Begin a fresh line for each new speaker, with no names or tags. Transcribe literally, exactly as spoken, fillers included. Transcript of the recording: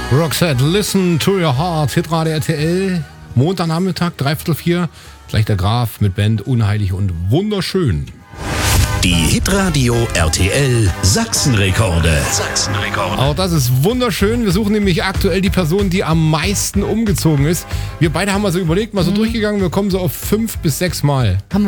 Roxette, Listen to Your Heart, Hitradio R T L, Montagnachmittag, dreiviertel vier, gleich der Graf mit Band Unheilig und Wunderschön.
Die Hitradio R T L Sachsenrekorde. Sachsenrekorde.
Auch das ist wunderschön. Wir suchen nämlich aktuell die Person, die am meisten umgezogen ist. Wir beide haben mal so überlegt, mal so mhm. durchgegangen, wir kommen so auf fünf bis sechs Mal.
Haben